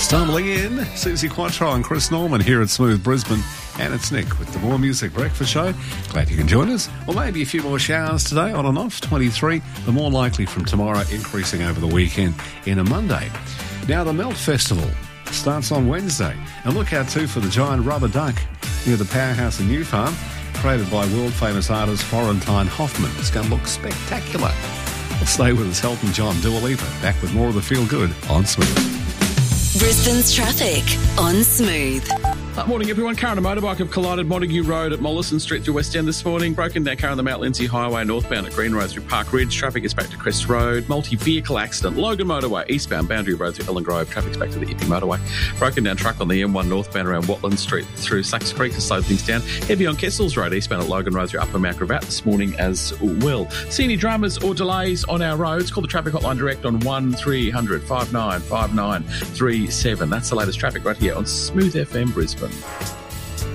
Stumbling in, Susie Quattro and Chris Norman here at Smooth Brisbane. And it's Nick with the More Music Breakfast Show. Glad you can join us. Or maybe a few more showers today, on and off, 23. The more likely from tomorrow, increasing over the weekend in a Monday. Now, the Melt Festival starts on Wednesday. And look out too for the giant rubber duck near the powerhouse in New Farm, created by world-famous artist Florentine Hoffman. It's going to look spectacular. Well, stay with us, Elton John, Dua Lipa. Back with more of the Feel Good on Smooth. Brisbane's traffic on Smooth. Morning, everyone. Car and a motorbike have collided Montague Road at Mollison Street through West End this morning. Broken down car on the Mount Lindsay Highway northbound at Green Road through Park Ridge. Traffic is back to Crest Road. Multi-vehicle accident. Logan Motorway eastbound Boundary Road through Ellen Grove. Traffic's back to the Ippy Motorway. Broken down truck on the M1 northbound around Watland Street through Sachs Creek to slow things down. Heavy on Kessels Road eastbound at Logan Road through Upper Mount Gravatt this morning as well. See any dramas or delays on our roads? Call the traffic hotline direct on 1300 595937. That's the latest traffic right here on Smooth FM Brisbane.